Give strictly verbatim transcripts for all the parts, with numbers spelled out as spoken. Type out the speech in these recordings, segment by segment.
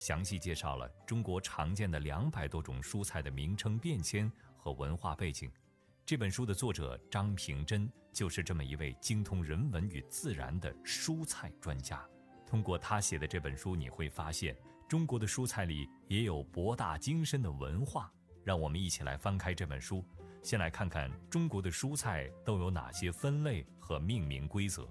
详细介绍了中国常见的两百多种蔬菜的名称变迁和文化背景。这本书的作者张平珍就是这么一位精通人文与自然的蔬菜专家。通过他写的这本书，你会发现中国的蔬菜里也有博大精深的文化。让我们一起来翻开这本书，先来看看中国的蔬菜都有哪些分类和命名规则。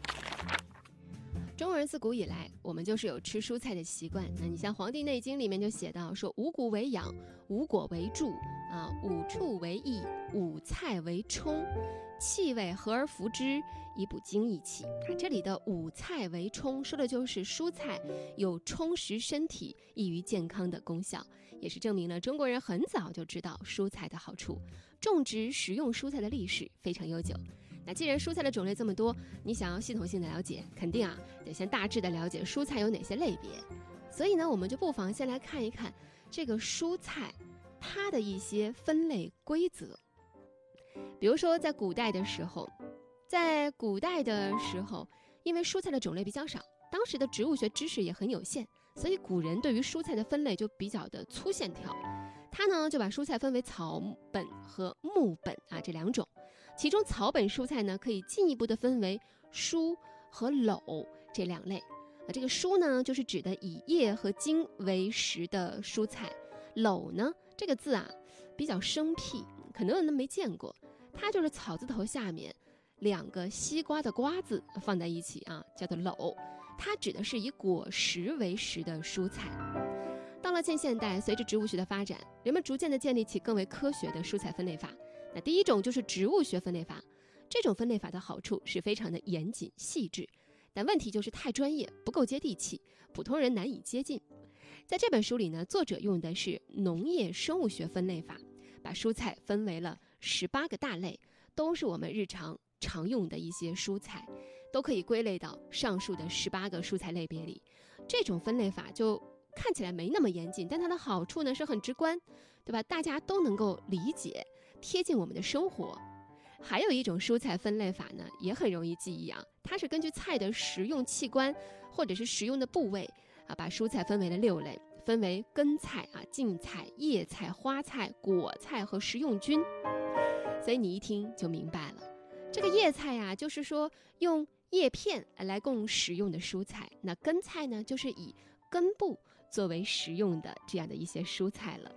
中国人自古以来，我们就是有吃蔬菜的习惯。那你像《黄帝内经》里面就写到说，五谷为养，五果为助，啊，五畜为益，五菜为充，气味和而服之，以补精益气。啊，这里的五菜为充说的就是蔬菜有充实身体、益于健康的功效，也是证明了中国人很早就知道蔬菜的好处，种植食用蔬菜的历史非常悠久。那既然蔬菜的种类这么多，你想要系统性的了解，肯定啊得先大致的了解蔬菜有哪些类别。所以呢，我们就不妨先来看一看这个蔬菜它的一些分类规则。比如说在古代的时候，在古代的时候，因为蔬菜的种类比较少，当时的植物学知识也很有限，所以古人对于蔬菜的分类就比较的粗线条。他呢就把蔬菜分为草本和木本啊这两种，其中草本蔬菜呢可以进一步的分为蔬和篓这两类啊。这个蔬呢就是指的以叶和茎为食的蔬菜，篓呢这个字啊比较生僻，可能有人没见过，它就是草字头下面两个西瓜的瓜字放在一起啊，叫做篓，它指的是以果实为食的蔬菜。到了近现代，随着植物学的发展，人们逐渐地建立起更为科学的蔬菜分类法。那第一种就是植物学分类法，这种分类法的好处是非常的严谨细致，但问题就是太专业，不够接地气，普通人难以接近。在这本书里呢，作者用的是农业生物学分类法，把蔬菜分为了十八个大类，都是我们日常常用的一些蔬菜，都可以归类到上述的十八个蔬菜类别里。这种分类法就看起来没那么严谨，但它的好处呢是很直观，对吧？大家都能够理解，贴近我们的生活。还有一种蔬菜分类法呢，也很容易记忆啊，它是根据菜的食用器官或者是食用的部位啊，把蔬菜分为了六类，分为根菜啊、茎菜、叶菜、花菜、果菜和食用菌。所以你一听就明白了，这个叶菜啊，就是说用叶片来供食用的蔬菜，那根菜呢，就是以根部作为食用的这样的一些蔬菜了。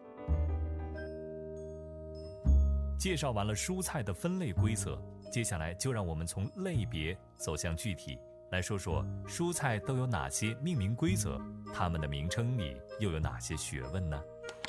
介绍完了蔬菜的分类规则，接下来就让我们从类别走向具体，来说说蔬菜都有哪些命名规则，它们的名称里又有哪些学问呢？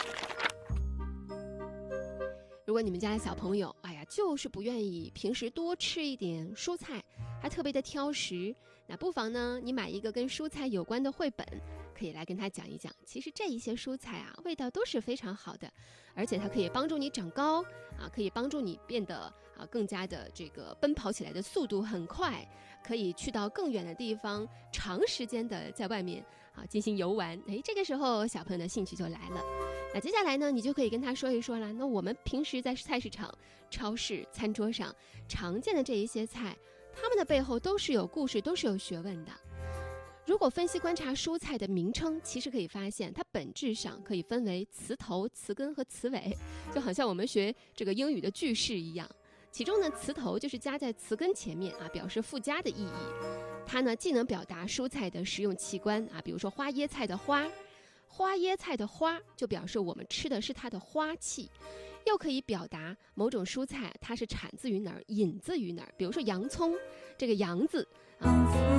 如果你们家的小朋友，哎呀，就是不愿意平时多吃一点蔬菜，还特别的挑食，那不妨呢，你买一个跟蔬菜有关的绘本，可以来跟他讲一讲，其实这一些蔬菜啊，味道都是非常好的，而且它可以帮助你长高啊，可以帮助你变得啊更加的这个奔跑起来的速度很快，可以去到更远的地方，长时间的在外面啊进行游玩。哎，这个时候小朋友的兴趣就来了。那接下来呢，你就可以跟他说一说了。那我们平时在菜市场、超市、餐桌上常见的这一些菜，它们的背后都是有故事，都是有学问的。如果分析观察蔬菜的名称，其实可以发现它本质上可以分为词头、词根和词尾，就好像我们学这个英语的句式一样。其中呢，词头就是加在词根前面啊，表示附加的意义。它呢既能表达蔬菜的食用器官啊，比如说花椰菜的花，花椰菜的花就表示我们吃的是它的花气，又可以表达某种蔬菜它是产自于哪儿、引自于哪儿，比如说洋葱，这个洋字啊。